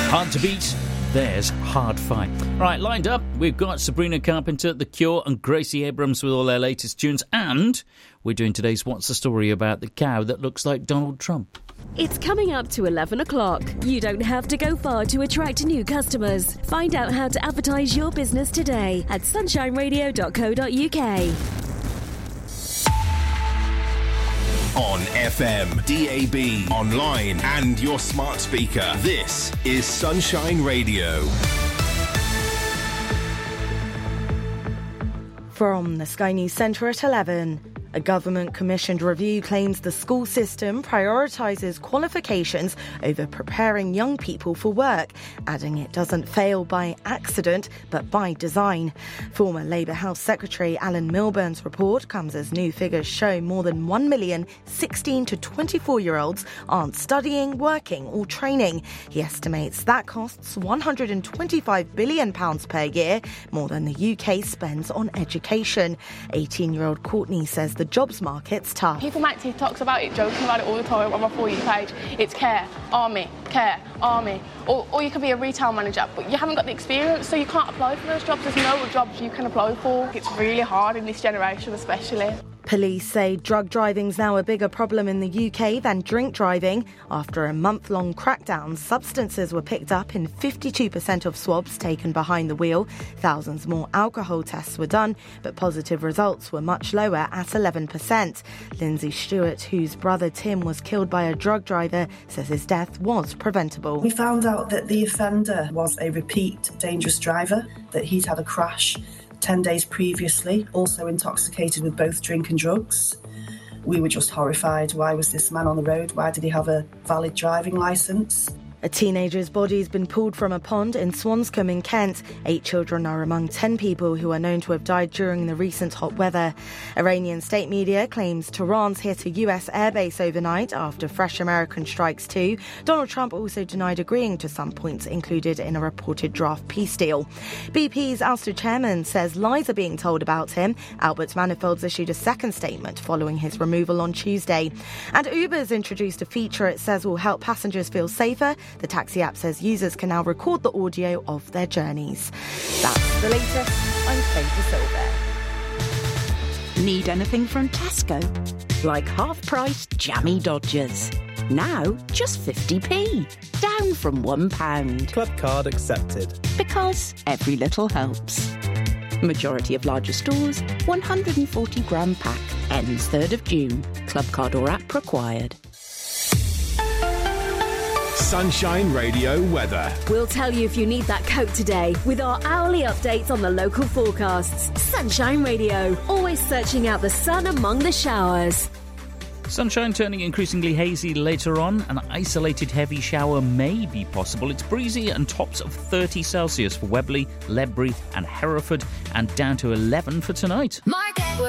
Hard to beat. There's Hard Fight. Right, lined up, we've got Sabrina Carpenter, The Cure, and Gracie Abrams with all their latest tunes. And we're doing today's What's the Story about the cow that looks like Donald Trump. It's coming up to 11 o'clock. You don't have to go far to attract new customers. Find out how to advertise your business today at sunshineradio.co.uk. On FM, DAB, online and your smart speaker. This is Sunshine Radio. From the Sky News Centre at 11. A government-commissioned review claims the school system prioritises qualifications over preparing young people for work, adding it doesn't fail by accident but by design. Former Labour House Secretary Alan Milburn's report comes as new figures show more than 1 million 16 to 24-year-olds aren't studying, working or training. He estimates that costs £125 billion per year, more than the UK spends on education. 18-year-old Courtney says the jobs market's tough. People make TikToks about it, joking about it all the time on my For You page. It's care, army. Or you could be a retail manager, but you haven't got the experience, so you can't apply for those jobs. There's no jobs you can apply for. It's really hard in this generation especially. Police say drug driving's now a bigger problem in the UK than drink driving. After a month-long crackdown, substances were picked up in 52% of swabs taken behind the wheel. Thousands more alcohol tests were done, but positive results were much lower at 11%. Lindsay Stewart, whose brother Tim was killed by a drug driver, says his death was preventable. We found out that the offender was a repeat dangerous driver, that he'd had a crash 10 days previously, also intoxicated with both drink and drugs. We were just horrified. Why was this man on the road? Why did he have a valid driving licence? A teenager's body has been pulled from a pond in Swanscombe in Kent. 8 children are among 10 people who are known to have died during the recent hot weather. Iranian state media claims Tehran's hit a US airbase overnight after fresh American strikes too. Donald Trump also denied agreeing to some points included in a reported draft peace deal. BP's ousted chairman says lies are being told about him. Albert Manifold's issued a second statement following his removal on Tuesday. And Uber's introduced a feature it says will help passengers feel safer. The taxi app says users can now record the audio of their journeys. That's the latest. I'm Faith Silver. Need anything from Tesco? Like half-price jammy Dodgers. Now just 50p. Down from £1. Club card accepted. Because every little helps. Majority of larger stores, 140-gram pack. Ends 3rd of June. Club card or app required. Sunshine Radio weather. We'll tell you if you need that coat today with our hourly updates on the local forecasts. Sunshine Radio, always searching out the sun among the showers. Sunshine turning increasingly hazy later on. An isolated heavy shower may be possible. It's breezy and tops of 30 Celsius for Webley, Ledbury and Hereford, and down to 11 for tonight. Market.